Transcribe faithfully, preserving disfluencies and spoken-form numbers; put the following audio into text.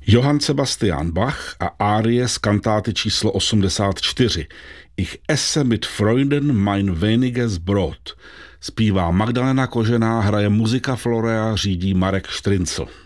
Johann Sebastian Bach a árie z kantáty číslo osmdesát čtyři. Ich esse mit Freunden mein weniges Brot. Zpívá Magdalena Kožená, hraje Muzika Florea, řídí Marek Štryncl.